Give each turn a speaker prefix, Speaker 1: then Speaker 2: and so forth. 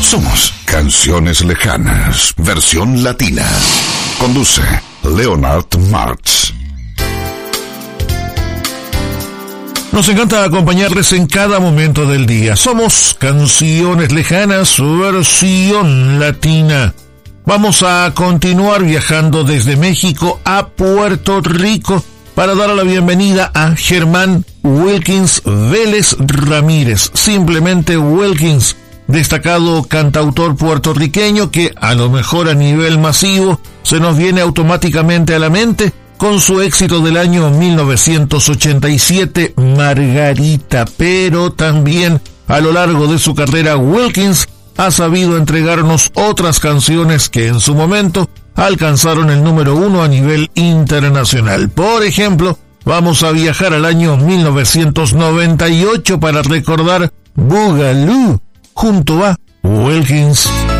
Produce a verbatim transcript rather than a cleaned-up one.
Speaker 1: Somos Canciones Lejanas, versión latina. Conduce Leonard Martz. Nos encanta acompañarles en cada momento del día. Somos Canciones Lejanas, versión latina. Vamos a continuar viajando desde México a Puerto Rico para dar la bienvenida a Germán Wilkins Vélez Ramírez, simplemente Wilkins, destacado cantautor puertorriqueño que a lo mejor a nivel masivo se nos viene automáticamente a la mente con su éxito del año mil novecientos ochenta y siete, Margarita, pero también a lo largo de su carrera Wilkins ha sabido entregarnos otras canciones que en su momento alcanzaron el número uno a nivel internacional. Por ejemplo, vamos a viajar al año mil novecientos noventa y ocho para recordar Boogaloo junto a Wilkins.